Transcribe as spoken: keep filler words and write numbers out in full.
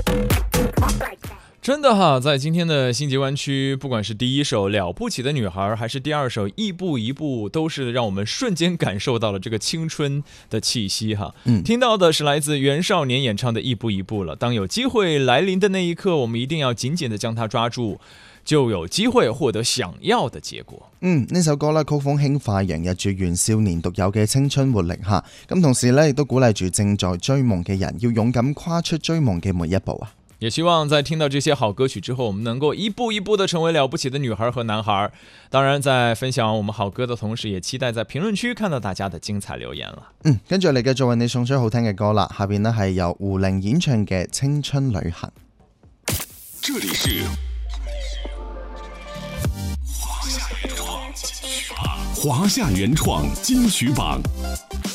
真的哈，在今天的星级湾区，不管是第一首《了不起的女孩》，还是第二首《一步一步》，都是让我们瞬间感受到了这个青春的气息哈。嗯，听到的是来自袁少年演唱的《一步一步》了。当有機會來臨的那一刻，我們一定要緊緊地將它抓住，就有機會獲得想要的結果。 嗯，呢首歌咧曲風輕快，洋溢住原少年獨有嘅青春活力嚇。咁同時咧亦都鼓勵住正在追夢嘅人要勇敢跨出追夢嘅每一步啊！ 也希望在聽到這些好歌曲之後，我們能夠一步一步的成為了不起的女孩和男孩。當然在分享我們好歌的同時，也期待在評論區看到大家的精彩留言了。 嗯，跟住嚟繼續為你送出好聽嘅歌啦，下邊呢係由胡玲演唱嘅《青春旅行》。 這裡是華夏原創金曲榜。